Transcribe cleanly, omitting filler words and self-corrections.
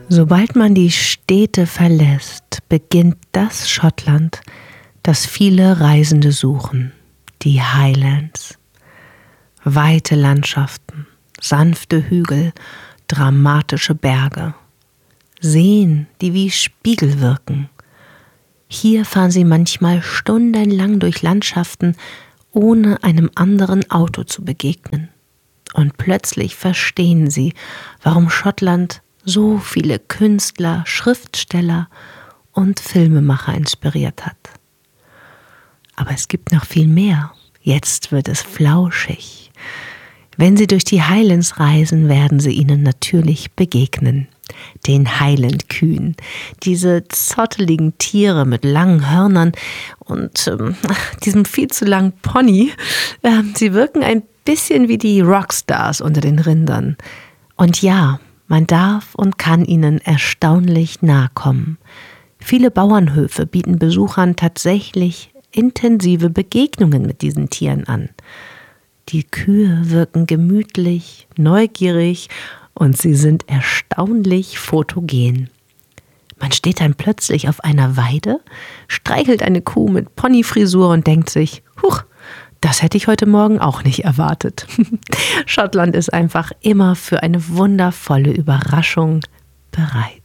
Sobald man die Städte verlässt, beginnt das Schottland, das viele Reisende suchen, die Highlands. Weite Landschaften, sanfte Hügel, dramatische Berge, Seen, die wie Spiegel wirken. Hier fahren sie manchmal stundenlang durch Landschaften, ohne einem anderen Auto zu begegnen. Und plötzlich verstehen sie, warum Schottland so viele Künstler, Schriftsteller und Filmemacher inspiriert hat. Aber es gibt noch viel mehr. Jetzt wird es flauschig. Wenn Sie durch die Highlands reisen, werden Sie ihnen natürlich begegnen. Den Highland-Kühen. Diese zotteligen Tiere mit langen Hörnern und diesem viel zu langen Pony. Sie wirken ein bisschen wie die Rockstars unter den Rindern. Und ja, man darf und kann ihnen erstaunlich nahe kommen. Viele Bauernhöfe bieten Besuchern tatsächlich intensive Begegnungen mit diesen Tieren an. Die Kühe wirken gemütlich, neugierig und sie sind erstaunlich fotogen. Man steht dann plötzlich auf einer Weide, streichelt eine Kuh mit Ponyfrisur und denkt sich, huch, das hätte ich heute Morgen auch nicht erwartet. Schottland ist einfach immer für eine wundervolle Überraschung bereit.